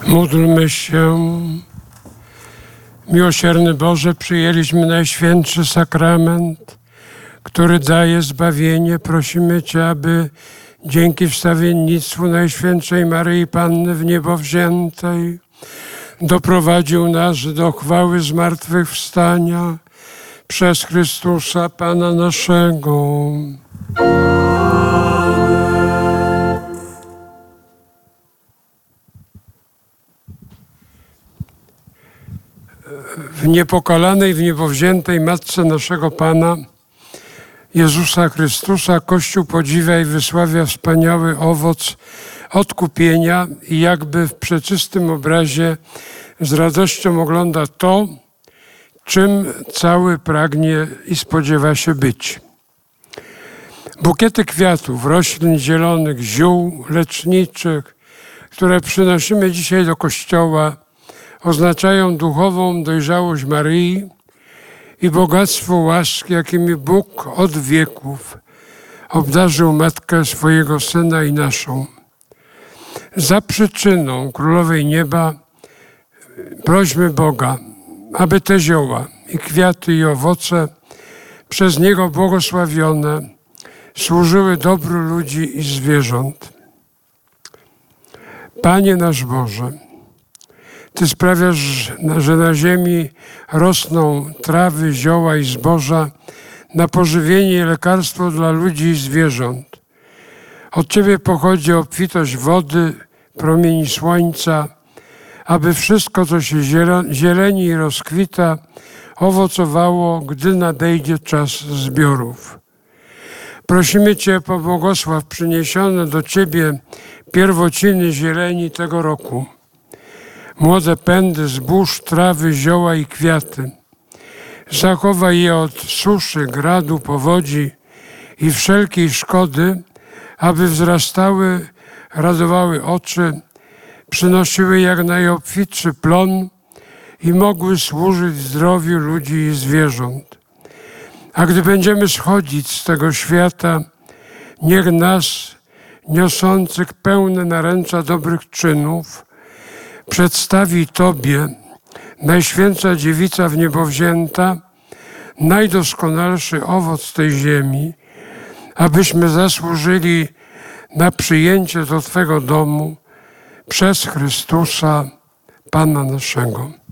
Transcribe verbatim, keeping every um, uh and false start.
Módlmy się. Miłosierny Boże, przyjęliśmy Najświętszy Sakrament, który daje zbawienie. Prosimy Cię, aby dzięki wstawiennictwu Najświętszej Maryi Panny w niebo wziętej doprowadził nas do chwały zmartwychwstania przez Chrystusa Pana naszego. W niepokalanej, w niebo wziętej Matce naszego Pana, Jezusa Chrystusa, Kościół podziwia i wysławia wspaniały owoc odkupienia i jakby w przeczystym obrazie z radością ogląda to, czym cały pragnie i spodziewa się być. Bukiety kwiatów, roślin zielonych, ziół leczniczych, które przynosimy dzisiaj do Kościoła, oznaczają duchową dojrzałość Maryi i bogactwo łaski, jakimi Bóg od wieków obdarzył Matkę swojego Syna i naszą. Za przyczyną Królowej Nieba prośmy Boga, aby te zioła i kwiaty i owoce przez Niego błogosławione służyły dobru ludzi i zwierząt. Panie nasz Boże, Ty sprawiasz, że na ziemi rosną trawy, zioła i zboża na pożywienie i lekarstwo dla ludzi i zwierząt. Od Ciebie pochodzi obfitość wody, promieni słońca, aby wszystko, co się zieleni i rozkwita, owocowało, gdy nadejdzie czas zbiorów. Prosimy Cię, pobłogosław przyniesione do Ciebie pierwociny zieleni tego roku. Młode pędy zbóż, trawy, zioła i kwiaty. Zachowaj je od suszy, gradu, powodzi i wszelkiej szkody, aby wzrastały, radowały oczy, przynosiły jak najobfitszy plon i mogły służyć zdrowiu ludzi i zwierząt. A gdy będziemy schodzić z tego świata, niech nas, niosących pełne naręcza dobrych czynów, przedstawi Tobie Najświętsza Dziewica w niebo wzięta, najdoskonalszy owoc tej ziemi, abyśmy zasłużyli na przyjęcie do Twego domu przez Chrystusa, Pana naszego.